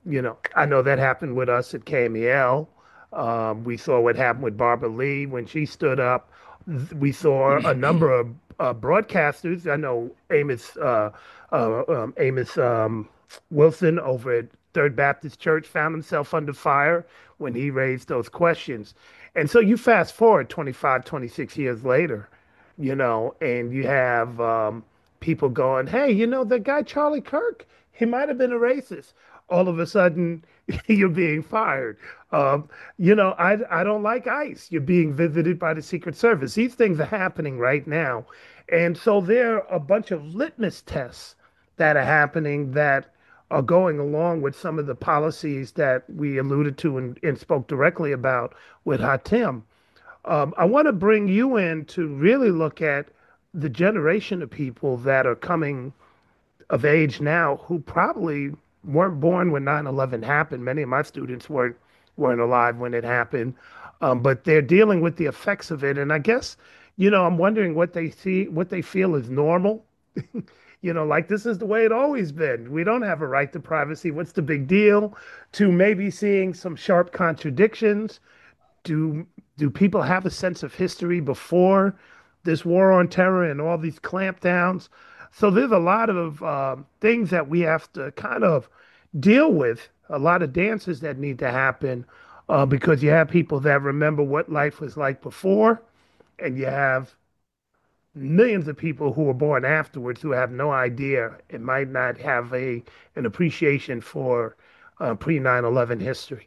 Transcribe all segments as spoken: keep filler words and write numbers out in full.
You know, I know that happened with us at K M E L. Um, we saw what happened with Barbara Lee when she stood up. We saw a number of uh, broadcasters. I know Amos uh, uh, um, Amos um, Wilson over at Third Baptist Church found himself under fire when he raised those questions. And so you fast forward twenty-five, twenty-six years later, you know, and you have um, people going, hey, you know, the guy Charlie Kirk, he might have been a racist. All of a sudden, you're being fired. Um, you know, I, I don't like ICE. You're being visited by the Secret Service. These things are happening right now. And so there are a bunch of litmus tests that are happening that are going along with some of the policies that we alluded to and, and spoke directly about with Hatim. Um, I want to bring you in to really look at the generation of people that are coming of age now who probably weren't born when nine eleven happened. Many of my students weren't weren't alive when it happened, um, but they're dealing with the effects of it. And I guess, you know, I'm wondering what they see, what they feel is normal. You know, like this is the way it always been. We don't have a right to privacy. What's the big deal? To maybe seeing some sharp contradictions. Do do people have a sense of history before this war on terror and all these clampdowns? So there's a lot of uh, things that we have to kind of deal with, a lot of dances that need to happen uh, because you have people that remember what life was like before, and you have millions of people who were born afterwards who have no idea and might not have a an appreciation for uh, pre nine eleven history.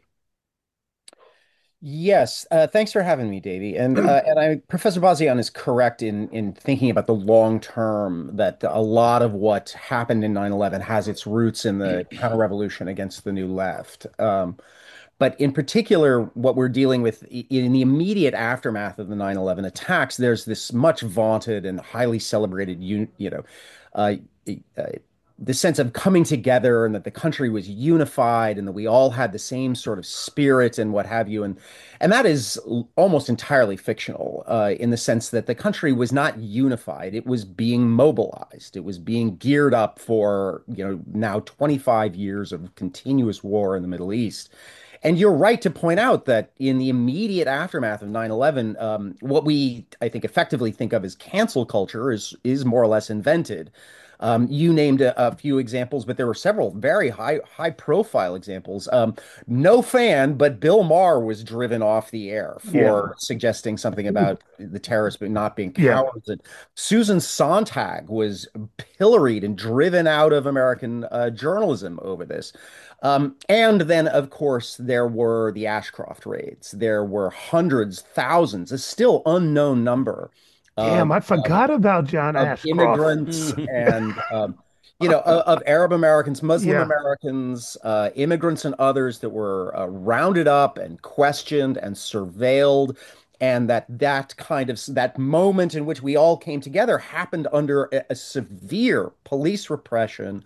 Yes, uh, thanks for having me, Davey. And uh, and I, Professor Bazian is correct in in thinking about the long term that a lot of what happened in nine eleven has its roots in the counter-revolution against the New Left. Um, but in particular, what we're dealing with in the immediate aftermath of the nine eleven attacks, there's this much vaunted and highly celebrated, you, you know, uh, uh, the sense of coming together and that the country was unified and that we all had the same sort of spirit and what have you. And and that is almost entirely fictional uh, in the sense that the country was not unified. It was being mobilized. It was being geared up for, you know, now twenty-five years of continuous war in the Middle East. And you're right to point out that in the immediate aftermath of nine eleven, um, what we, I think, effectively think of as cancel culture is is more or less invented. Um, you named a, a few examples, but there were several very high high profile examples. Um, no fan, but Bill Maher was driven off the air Yeah, for suggesting something about the terrorists but not being yeah, cowards. And Susan Sontag was pilloried and driven out of American uh, journalism over this. Um, and then, of course, there were the Ashcroft raids. There were hundreds, thousands, a still unknown number damn, of I um, forgot about John of Ashcroft. immigrants and um, you know of, of Arab Americans, Muslim Yeah, Americans, uh, immigrants, and others that were uh, rounded up and questioned and surveilled, and that that kind of that moment in which we all came together happened under a, a severe police repression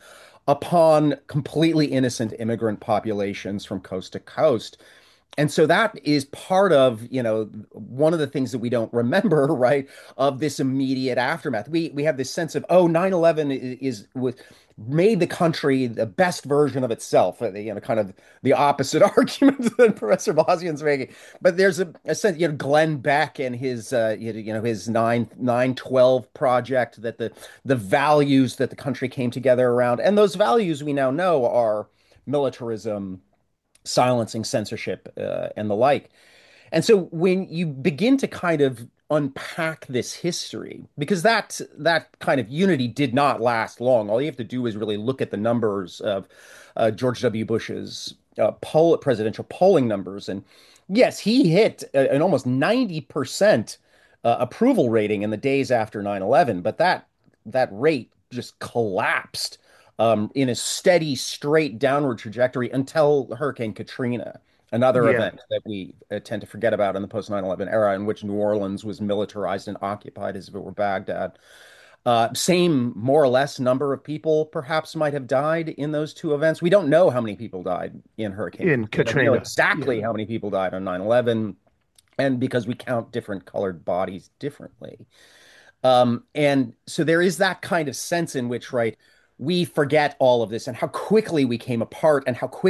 upon completely innocent immigrant populations from coast to coast. And so that is part of, you know, one of the things that we don't remember, right, of this immediate aftermath. We we have this sense of, oh, nine eleven is, is was made the country the best version of itself, uh, you know, kind of the opposite argument that Professor Bosnian's making. But there's a, a sense, you know, Glenn Beck and his, uh, you know, his nine nine twelve project, that the the values that the country came together around, and those values we now know are militarism, silencing censorship, uh, and the like. And so when you begin to kind of unpack this history, because that that kind of unity did not last long. All you have to do is really look at the numbers of uh, George W. Bush's uh, poll presidential polling numbers, and yes, he hit a- an almost ninety percent uh, approval rating in the days after nine eleven, but that that rate just collapsed um, in a steady, straight downward trajectory until Hurricane Katrina, another yeah, event that we uh, tend to forget about in the post nine eleven era, in which New Orleans was militarized and occupied as if it were Baghdad. Uh, same, more or less, number of people perhaps might have died in those two events. We don't know how many people died in Hurricane in Katrina. We know Katrina. Yeah, exactly how many people died on nine eleven, and because we count different colored bodies differently. Um, and so there is that kind of sense in which, right, we forget all of this and how quickly we came apart and how quickly